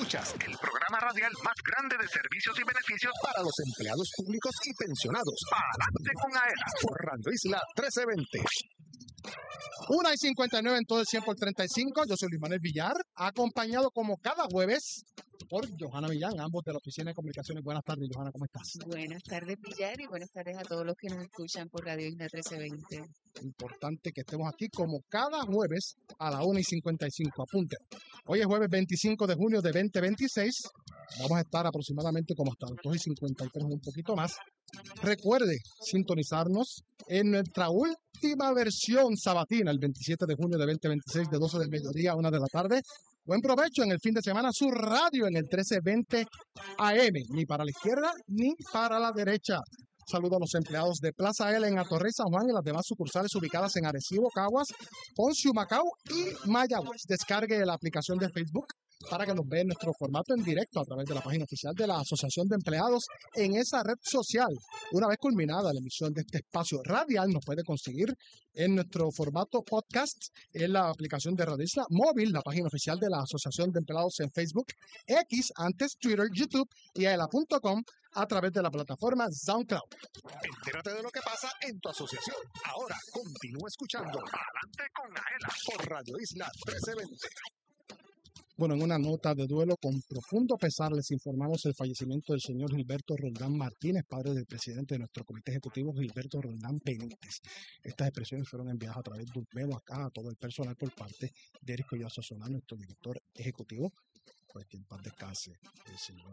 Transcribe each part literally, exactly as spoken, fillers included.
Escuchas el programa radial más grande de servicios y beneficios para los empleados públicos y pensionados. Adelante con AELA por Radio Isla trece veinte. una y cincuenta y nueve en todo el cien por treinta y cinco. Yo soy Luis Manuel Villar, acompañado como cada jueves por Johanna Millán, ambos de la Oficina de Comunicaciones. Buenas tardes, Johanna, ¿cómo estás? Buenas tardes, Villar, y buenas tardes a todos los que nos escuchan por Radio Isla trece veinte. Importante que estemos aquí como cada jueves a la una y cincuenta y cinco. Apunte. Hoy es jueves veinticinco de junio de veinte veintiséis. Vamos a estar aproximadamente como hasta las dos y cincuenta y tres, un poquito más. Recuerde sintonizarnos en nuestra última versión sabatina, el veintisiete de junio de veinte veintiséis, de doce del mediodía a una de la tarde. Buen provecho en el fin de semana, su radio en el trece veinte A M, ni para la izquierda ni para la derecha. Saludo a los empleados de Plaza L en Atorrey, San Juan y las demás sucursales ubicadas en Arecibo, Caguas, Ponce, Humacao y Mayagüez. Descargue la aplicación de Facebook para que nos vea en nuestro formato en directo a través de la página oficial de la Asociación de Empleados en esa red social. Una vez culminada la emisión de este espacio radial, nos puede conseguir en nuestro formato podcast en la aplicación de Radio Isla Móvil, la página oficial de la Asociación de Empleados en Facebook, X, antes Twitter, YouTube y aela punto com a través de la plataforma SoundCloud. Entérate de lo que pasa en tu asociación. Ahora continúa escuchando Adelante con AELA por Radio Isla trece veinte. Bueno, en una nota de duelo, con profundo pesar les informamos el fallecimiento del señor Gilberto Roldán Martínez, padre del presidente de nuestro comité ejecutivo, Gilberto Roldán Benítez. Estas expresiones fueron enviadas a través de un memo acá a todo el personal por parte de Eric Collazo Solano, nuestro director ejecutivo, pues que en paz descanse el señor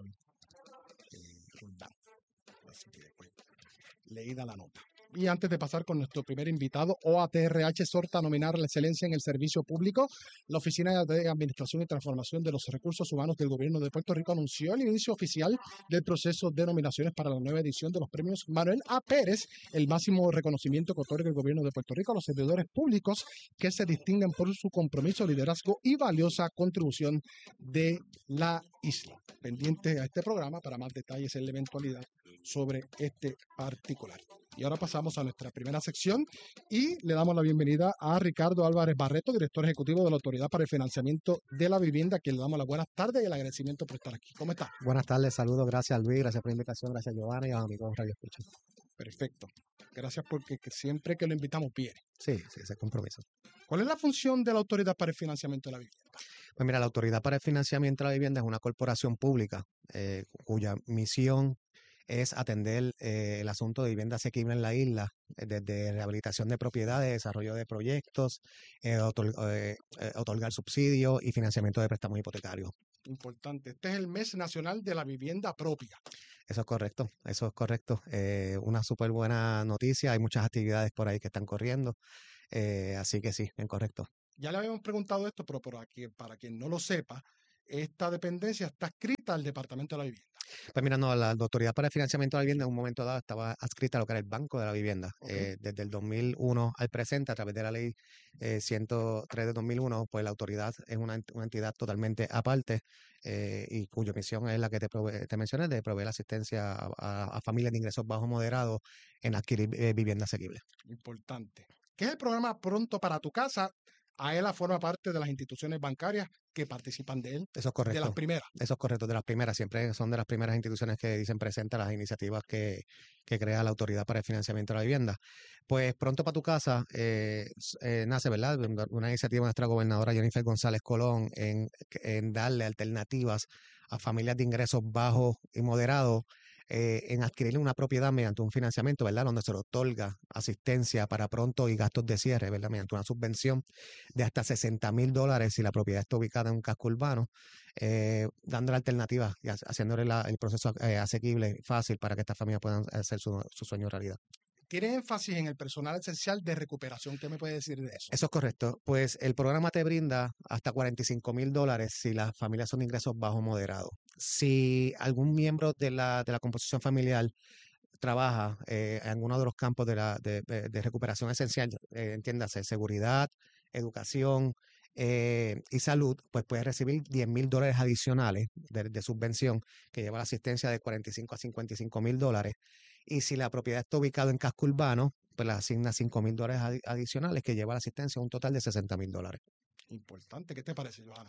eh, Roldán. Así que, pues, leída la nota. Y antes de pasar con nuestro primer invitado, O A T R H exhorta a nominar la excelencia en el servicio público. La Oficina de Administración y Transformación de los Recursos Humanos del Gobierno de Puerto Rico anunció el inicio oficial del proceso de nominaciones para la nueva edición de los premios Manuel A. Pérez, el máximo reconocimiento que otorga el Gobierno de Puerto Rico a los servidores públicos que se distinguen por su compromiso, liderazgo y valiosa contribución de la isla. Pendiente a este programa para más detalles en la eventualidad sobre este particular. Y ahora pasamos a nuestra primera sección y le damos la bienvenida a Ricardo Álvarez Barreto, director ejecutivo de la Autoridad para el Financiamiento de la Vivienda, a quien le damos las buenas tardes y el agradecimiento por estar aquí. ¿Cómo está? Buenas tardes, saludos, gracias Luis, gracias por la invitación, gracias Giovanna y a los amigos Radio Escucha. Perfecto. Gracias porque siempre que lo invitamos viene. Sí, sí, ese compromiso. ¿Cuál es la función de la Autoridad para el Financiamiento de la Vivienda? Pues mira, la Autoridad para el Financiamiento de la Vivienda es una corporación pública eh, cuya misión es atender eh, el asunto de vivienda asequible en la isla, eh, desde rehabilitación de propiedades, desarrollo de proyectos, eh, otor eh, eh, otorgar subsidios y financiamiento de préstamos hipotecarios. Importante. Este es el mes nacional de la vivienda propia. Eso es correcto, eso es correcto. Eh, una súper buena noticia, hay muchas actividades por ahí que están corriendo, eh, así que sí, bien correcto. Ya le habíamos preguntado esto, pero para, que, para quien no lo sepa, esta dependencia está adscrita al Departamento de la Vivienda. Pues mira, no, la Autoridad para el Financiamiento de la Vivienda en un momento dado estaba adscrita a lo que era el Banco de la Vivienda. Okay. Eh, desde el dos mil uno al presente, a través de la ley eh, ciento tres de dos mil uno, pues la autoridad es una, una entidad totalmente aparte eh, y cuya misión es la que te, prove te mencioné, de proveer asistencia a, a, a familias de ingresos bajos moderados en adquirir eh, vivienda asequible. Importante. ¿Qué es el programa Pronto para tu Casa? AELA forma parte de las instituciones bancarias que participan de él. Eso es correcto. De las primeras. Eso es correcto, de las primeras. Siempre son de las primeras instituciones que dicen presenta las iniciativas que, que crea la Autoridad para el Financiamiento de la Vivienda. Pues Pronto para tu Casa eh, eh, nace, ¿verdad? Una iniciativa de nuestra gobernadora Jennifer González Colón en, en darle alternativas a familias de ingresos bajos y moderados Eh, en adquirir una propiedad mediante un financiamiento, ¿verdad? Donde se le otorga asistencia para pronto y gastos de cierre, ¿verdad? Mediante una subvención de hasta sesenta mil dólares si la propiedad está ubicada en un casco urbano, eh, dándole alternativas y haciéndole la, el proceso eh, asequible, fácil para que estas familias puedan hacer su, su sueño realidad. Tiene énfasis en el personal esencial de recuperación. ¿Qué me puede decir de eso? Eso es correcto. Pues el programa te brinda hasta cuarenta y cinco mil dólares si las familias son de ingresos bajos moderados. Si algún miembro de la, de la composición familiar trabaja eh, en alguno de los campos de, la, de, de, de recuperación esencial, eh, entiéndase, seguridad, educación eh, y salud, pues puede recibir diez mil dólares adicionales de, de subvención, que lleva la asistencia de cuarenta y cinco a cincuenta y cinco mil dólares. Y si la propiedad está ubicada en casco urbano, pues le asigna cinco mil dólares ad adicionales, que lleva la asistencia a un total de sesenta mil dólares. Importante. ¿Qué te parece, Johanna?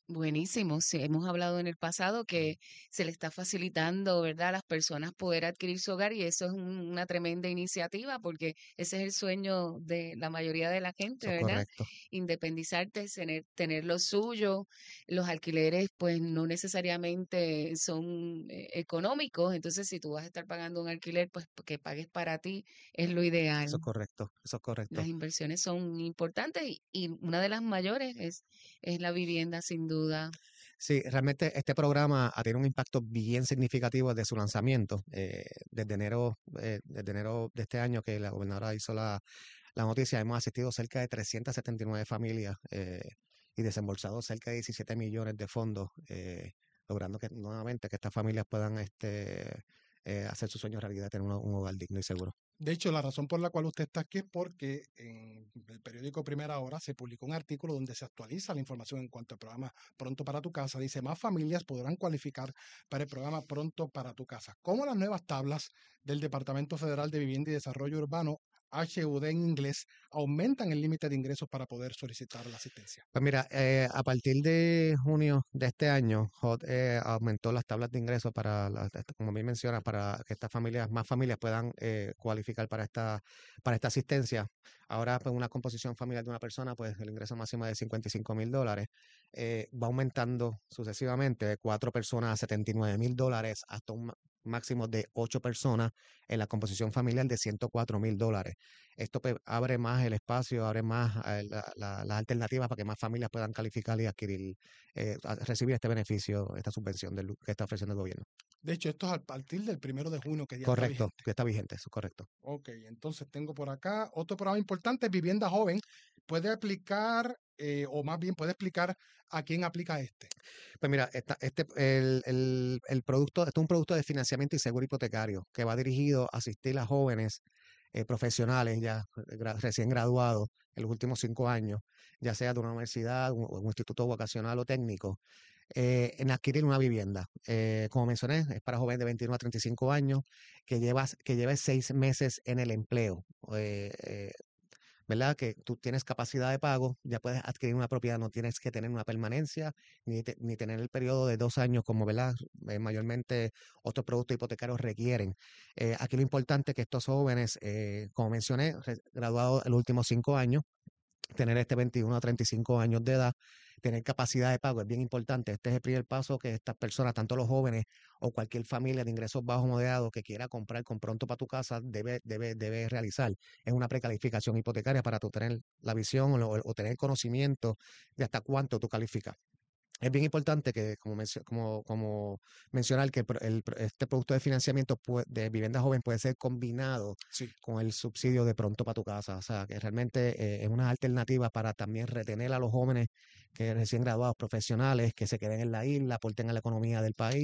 Buenísimo. Sí, hemos hablado en el pasado que se le está facilitando, ¿verdad?, a las personas poder adquirir su hogar y eso es un- una tremenda iniciativa porque ese es el sueño de la mayoría de la gente, Eso es ¿verdad? correcto. Independizarte, tener, tener lo suyo. Los alquileres, pues, no necesariamente son eh, económicos. Entonces, si tú vas a estar pagando un alquiler, pues que pagues para ti es lo ideal. Eso es correcto. Eso es correcto. Las inversiones son importantes y, y una de las mayores es, es la vivienda, sin duda. Sí, realmente este programa ha tenido un impacto bien significativo desde su lanzamiento. Eh, desde enero, eh, desde enero de este año que la gobernadora hizo la, la noticia, hemos asistido cerca de trescientas setenta y nueve familias eh, y desembolsado cerca de diecisiete millones de fondos, eh, logrando que nuevamente que estas familias puedan este, eh, hacer su sueño realidad, tener un, un hogar digno y seguro. De hecho, la razón por la cual usted está aquí es porque en el periódico Primera Hora se publicó un artículo donde se actualiza la información en cuanto al programa Pronto para tu Casa. Dice, más familias podrán cualificar para el programa Pronto para tu Casa. ¿Cómo las nuevas tablas del Departamento Federal de Vivienda y Desarrollo Urbano, H U D en inglés, aumentan el límite de ingresos para poder solicitar la asistencia? Pues mira, eh, a partir de junio de este año, H O D eh, aumentó las tablas de ingresos para, las- este, como bien menciona, para que estas familias, más familias puedan eh, cualificar para esta, para esta asistencia. Ahora, pues una composición familiar de una persona, pues el ingreso máximo es de cincuenta y cinco mil dólares, eh, va aumentando sucesivamente de cuatro personas a setenta y nueve mil dólares hasta un ma- máximo de ocho personas en la composición familiar de ciento cuatro mil dólares. Esto pues, abre más el espacio, abre más eh, la- la- las alternativas para que más familias puedan calificar y adquirir, eh, a- recibir este beneficio, esta subvención del, que está ofreciendo el gobierno. De hecho, esto es a partir del primero de junio que ya está Correcto, vigente. que está vigente, eso es correcto. Ok, entonces tengo por acá otro programa importante, Vivienda Joven. Puede aplicar, eh, o más bien puede explicar a quién aplica este. Pues mira, esta- este, el, el, el producto, este es un producto de financiamiento y seguro hipotecario que va dirigido a asistir a jóvenes eh, profesionales ya gra- recién graduados en los últimos cinco años, ya sea de una universidad, un, un instituto vocacional o técnico, eh, en adquirir una vivienda. Eh, como mencioné, es para jóvenes de veintiuno a treinta y cinco años que llevas, que lleves seis meses en el empleo. eh, eh, ¿Verdad? Que tú tienes capacidad de pago, ya puedes adquirir una propiedad, no tienes que tener una permanencia, ni, te- ni tener el periodo de dos años como, ¿verdad? Eh, mayormente otros productos hipotecarios requieren. Eh, aquí lo importante es que estos jóvenes, eh, como mencioné, re- graduados en los últimos cinco años, tener este veintiuno a treinta y cinco años de edad, tener capacidad de pago es bien importante. Este es el primer paso que estas personas, tanto los jóvenes o cualquier familia de ingresos bajos o moderados que quiera comprar con pronto para tu casa, debe, debe, debe realizar. Es una precalificación hipotecaria para tú tener la visión o, lo- o tener conocimiento de hasta cuánto tú calificas. Es bien importante que, como, mencio- como, como mencionar que el pro- el pro- este producto de financiamiento pue- de vivienda joven puede ser combinado Sí. con el subsidio de pronto para tu casa. O sea, que realmente eh, es una alternativa para también retener a los jóvenes que recién graduados profesionales que se queden en la isla, aporten a la economía del país